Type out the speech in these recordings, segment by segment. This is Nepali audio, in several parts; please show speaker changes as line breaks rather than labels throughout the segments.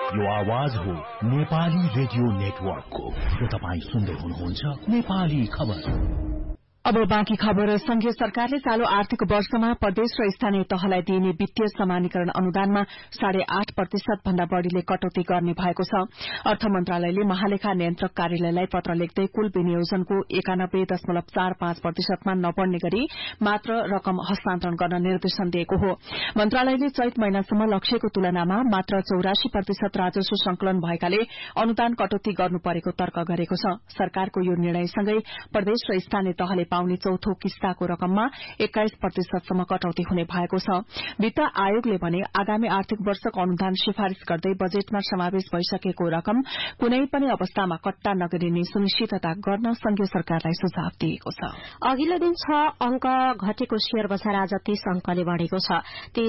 यो आवाज हो नेपाली रेडियो नेटवर्कको र तपाईं सुन्दै हुनुहुन्छ नेपाली खबर।
अब बाँकी खबर। संघीय सरकारले चालू आर्थिक वर्षमा प्रदेश र स्थानीय तहलाई दिइने वित्तीय समानीकरण अनुदानमा 8.5% भन्दा बढ़ीले कटौती गर्ने भएको छ। अर्थ मन्त्रालयले महालेखा नियन्त्रक कार्यालयलाई पत्र लेख्दै कुल विनियोजनको 91.45% मा नबढ़ने गरी मात्र रकम हस्तान्तरण गर्न निर्देशन दिएको हो। मन्त्रालयले चैत महिनासम्म लक्ष्यको तुलनामा मात्र 84% राजस्व संकलन भएकाले अनुदान कटौती गर्नु परेको तर्क गरेको छ। सरकारको यो निर्णयसँगै प्रदेश र स्थानीय तहले पाउने चौथो किस्ताको रकममा 21% सम्म कटौती हुने भएको छ। वित्त आयोगले भने आगामी आर्थिक वर्षको अनुदान सिफारिश गर्दै बजेटमा समावेश भइसकेको रकम कुनै पनि अवस्थामा कट्टा नगरिने सुनिश्चितता गर्न संघीय सरकारलाई सुझाव दिएको छ।
अघिल्लो दिन 6 अंक घटेको शेयर बजार आज 30 अंकले बढ़ेको छ।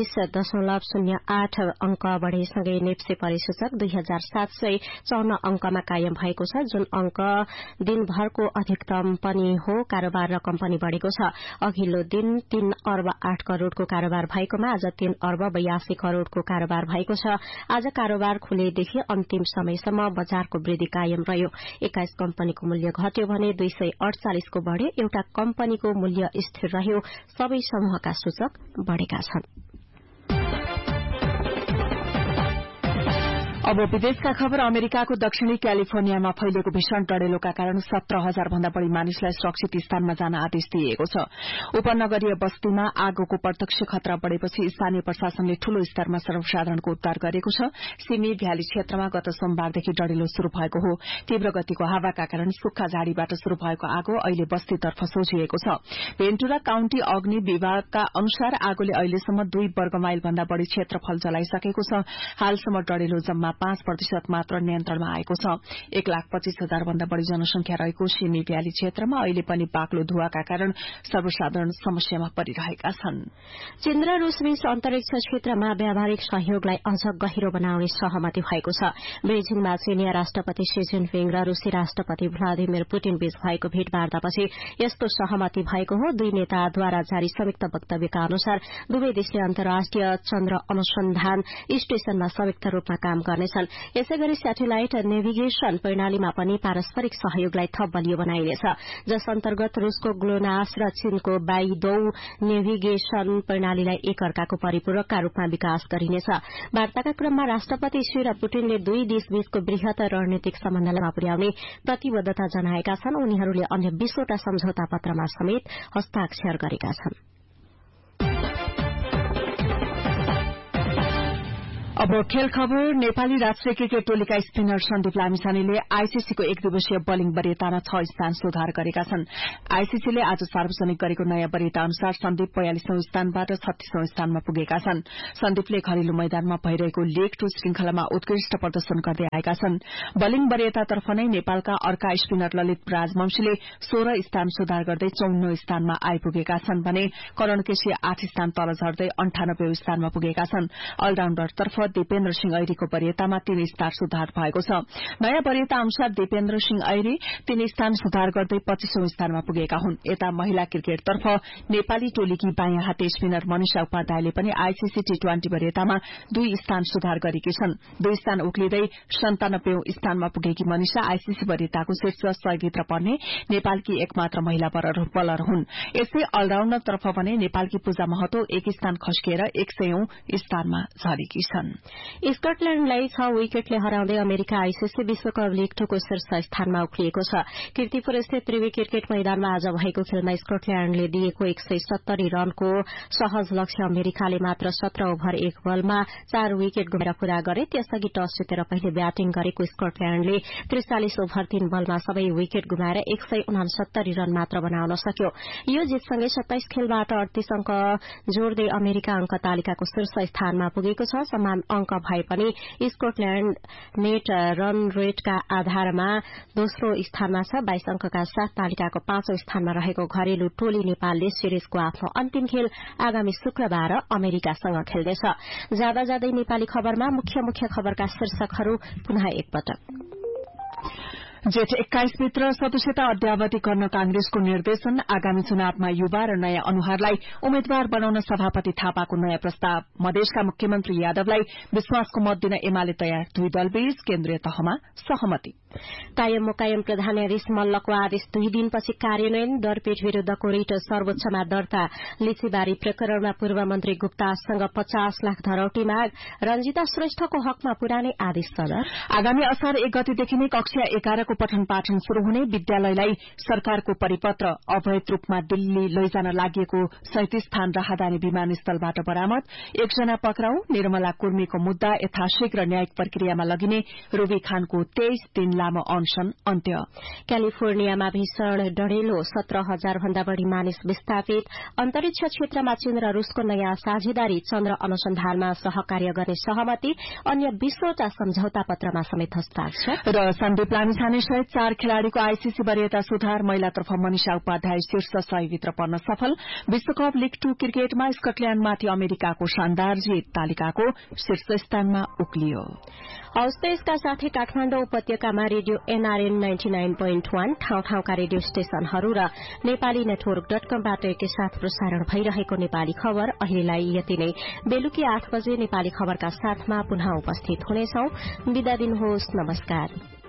30.08 अंक बढ़ेसँगै नेप्से परिसूचक 2754 अंकमा कायम भएको छ, जुन अंक दिनभरको अधिकतम पनि हो। कारोबार रकम पनि बढ़ेको छ। अघिल्लो दिन 3 अर्ब 8 करोड़को कारोबार भएकोमा आज 3 अर्ब 82 करोड़को कारोबार भएको छ। आज कारोबार खुलेदेखि अन्तिम समयसम्म बजारको वृद्धि कायम रह्यो। 21 कम्पनीको मूल्य घट्यो भने 248 को बढ़्यो। एउटा कम्पनीको मूल्य स्थिर रह्यो। सबै समूहका सूचक बढ़ेका छन्।
अब विदेशका खबर। अमेरिकाको दक्षिणी क्यालिफोर्नियामा फैलिएको भीषण डढेलोका कारण 17,000 भन्दा बढ़ी मानिसलाई सुरक्षित स्थानमा जान आदेश दिइएको छ। उपनगरीय बस्तीमा आगोको प्रत्यक्ष खतरा बढ़ेपछि स्थानीय प्रशासनले ठूलो स्तरमा सर्वसाधारणको उद्धार गरेको छ। सिमी भ्याली क्षेत्रमा गत सोमबारदेखि डढेलो शुरू भएको हो। तीव्र गतिको हावाका कारण सुक्खा झाडीबाट शुरू भएको आगो अहिले बस्तीतर्फ सोझिएको छ। भेन्टुरा काउन्टी अग्नि विभागका अनुसार आगोले अहिलेसम्म 2 वर्ग माइल भन्दा बढ़ी क्षेत्रफल जलाइसकेको छ। हालसम्म डढेलो जम्मा 5% मात्र नियन्त्रणमा आएको छ। 1,25,000 भन्दा बढ़ी जनसंख्या रहेको सिमी भ्याली क्षेत्रमा अहिले पनि बाक्लो धुवाका कारण सर्वसाधारण समस्यामा परिरहेका छन्।
चीन र रूसबीच अन्तरिक्ष क्षेत्रमा व्यावहारिक सहयोगलाई अझ गहिरो बनाउने सहमति भएको छ। बेजिङमा चीनिया राष्ट्रपति शी जिनपिङ र रूसी राष्ट्रपति भ्लादिमिर पुटिन बीच भएको भेटवार्तापछि यस्तो सहमति भएको हो। दुई नेताद्वारा जारी संयुक्त वक्तव्यका अनुसार दुवै देशले अन्तर्राष्ट्रिय चन्द्र अनुसन्धान स्टेशनमा संयुक्त रूपमा काम गर्नेछन्। यसैगरी स्याटेलाइट नेभिगेशन प्रणालीमा पनि पारस्परिक सहयोगलाई थप बलियो बनाइनेछ, जस अन्तर्गत रूसको ग्लोनास र चीनको बाइडौ नेभिगेशन प्रणालीलाई एक अर्काको परिपूरकका रूपमा विकास गरिनेछ। वार्ताका क्रममा राष्ट्रपति शी र पुटिनले दुई देशबीचको वृहत रणनीतिक सम्बन्धलाई पुर्याउने प्रतिबद्धता जनाएका छन्। उनीहरूले अन्य 20 वटा सम्झौता पत्रमा समेत हस्ताक्षर गरेका छन्।
अब खेल खबर। नेपाली राष्ट्रिय क्रिकेट टोलीका स्पिनर सन्दीप लामिछानेले आईसीसीको एक दिवसीय बोलिङ वरियतामा 6 स्थान सुधार गरेका छन्। आईसीसीले आज सार्वजनिक गरेको नयाँ वरियता अनुसार सन्दीप 42औं स्थानबाट 36औं स्थानमा पुगेका छन्। सन्दीपले घरेलु मैदानमा भइरहेको लीग 2 श्रृंखलामा उत्कृष्ट प्रदर्शन गर्दै आएका छन्। बोलिङ वरियतातर्फ नै नेपालका अर्का स्पिनर ललित राजवंशीले 16 स्थान सुधार गर्दै 54औं स्थानमा आइपुगेका छन् भने करण केसी 8 स्थान तल झर्दै 98औं स्थानमा पुगेका छन्। अलराउण्डरतर्फ दीपेन्द्र सिंह ऐरीको वरियतामा 3 स्थान सुधार भएको छ। नयाँ वरियता अनुसार दीपेन्द्र सिंह ऐरी 3 स्थान सुधार गर्दै 25औं स्थानमा पुगेका हुन्। यता महिला क्रिकेटतर्फ नेपाली टोलीकी बायाँ हाते स्पिनर मनिषा उपाध्यायले पनि आईसीसी टी20 वरियतामा 2 स्थान सुधार गरेकी छन्। 2 स्थान उक्लिँदै 97औं स्थानमा पुगेकी मनिषा आईसीसी वरियताको शीर्ष 100 भित्र पर्ने नेपालकी एकमात्र महिला बलर हुन्। यसै अलराउण्डरतर्फ भने नेपालकी पूजा महतो 1 स्थान खस्किएर 100औं स्थानमा झरेकी छन्।
स्कटल्याण्डलाई 6 विकेटले हराउँदै अमेरिका आईसीसी विश्वकप लीग 2 को शीर्ष स्थानमा उक्लिएको छ। कीर्तिपुर स्थित त्रिवी क्रिकेट मैदानमा आज भएको खेलमा स्कटल्याण्डले दिएको 170 रनको सहज लक्ष्य अमेरिकाले मात्र 17 ओभर 1 बलमा 4 विकेट गुमाएर पूरा गरे। त्यसअघि टस जितेर पहिले ब्याटिङ गरेको स्कटल्याण्डले 43 ओभर 3 बलमा सबै विकेट गुमाएर 169 रन मात्र बनाउन सक्यो। यो जितसँगै 27 खेलबाट 38 अंक जोड्दै अमेरिका अंक तालिकाको शीर्ष स्थानमा पुगेको छ। समान अंक भए पनि स्कटल्याण्ड नेट रन रेटका आधारमा दोस्रो स्थानमा छ। 22 अंकका साथ तालिकाको 5औं स्थानमा रहेको घरेलु टोली नेपालले सिरिजको आफ्नो अन्तिम खेल आगामी शुक्रबार अमेरिकासँग खेल्नेछ। जाँदा जाँदै नेपाली खबरमा मुख्य खबरका शीर्षकहरू पुनः एकपटक।
जेठ 21 भित्र सदस्यता अद्यावधि गर्न कांग्रेसको निर्देशन। आगामी चुनावमा युवा र नयाँ अनुहारलाई उम्मेद्वार बनाउन सभापति थापाको नयाँ प्रस्ताव। मधेसका मुख्यमन्त्री यादवलाई विश्वासको मत दिन एमाले तयार। दुई दलबीच केन्द्रीय तहमा सहमति।
कायम मुकायम प्रधान न्यायाधीश मल्लको आदेश 2 दिनपछि कार्यान्वयन। दरपीठ विरूद्धको रिट सर्वोच्चमा दर्ता। लिचीबारी प्रकरणमा पूर्व मन्त्री गुप्तासँग 50 लाख धरौटी माग। रंजिता श्रेष्ठको हकमा पुरानै आदेश सदर। आगामी
असार 1 गतेदेखि नै कक्षा 11 को पठन पाठन शुरू हुने। विद्यालयलाई सरकारको परिपत्र। अवैध रूपमा दिल्ली लैजान लागिएको 37 थान राहदानी विमानस्थलबाट बरामद। 1 जना पक्राउ। निर्मला कुर्मीको मुद्दा यथाशीघ्र न्यायिक प्रक्रियामा लगिने। रूबी खानको 23 दिन लामो अनशन अन्त्य।
क्यालिफोर्नियामा भीषण डढेलो। 17,000 भन्दा बढ़ी मानिस विस्थापित। अन्तरिक्ष क्षेत्रमा चीन र रूसको नयाँ साझेदारी। चन्द्र अनुसन्धानमा सहकार्य गर्ने सहमति। अन्य 20 वटा सम्झौता पत्रमा समेत हस्ताक्षर।
र सन्दीप लामिछाने सहित 4 खेलाड़ीको आईसीसी वरीयता सुधार। महिलातर्फ मनिषा उपाध्याय शीर्ष 100 भित्र पर्न सफल। विश्वकप लीग 2 क्रिकेटमा स्कटल्याण्डमाथि अमेरिकाको शानदार जीत। तालिकाको शीर्ष स्थानमा उक्लियो।
हौस् यसका साथै काठमाडौँ उपत्यकामा रेडियो एनआरएन 99.1 ठाउँ-ठाउँका रेडियो स्टेशनहरू र नेपाली नेटवर्क.com-बाट एकैसाथ प्रसारण भइरहेको नेपाली खबर अहिलेलाई यति नै। बेलुकी 8 बजे नेपाली खबरका साथमा पुनः उपस्थित हुनेछौं। बिदा दिनुहोस्। नमस्कार।